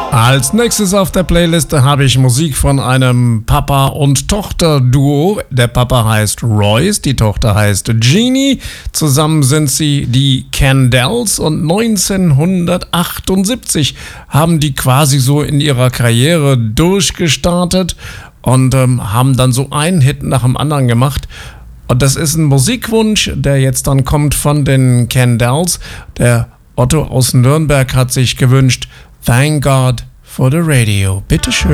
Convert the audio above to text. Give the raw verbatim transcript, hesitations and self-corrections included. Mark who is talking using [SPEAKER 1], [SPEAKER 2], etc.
[SPEAKER 1] Als nächstes auf der Playliste habe ich Musik von einem Papa- und Tochter-Duo. Der Papa heißt Royce, die Tochter heißt Jeannie. Zusammen sind sie die Candells und neunzehnhundertachtundsiebzig haben die quasi so in ihrer Karriere durchgestartet und ähm, haben dann so einen Hit nach dem anderen gemacht. Und das ist ein Musikwunsch, der jetzt dann kommt von den Candells. Der Otto aus Nürnberg hat sich gewünscht, Thank God for the Radio. Bitteschön.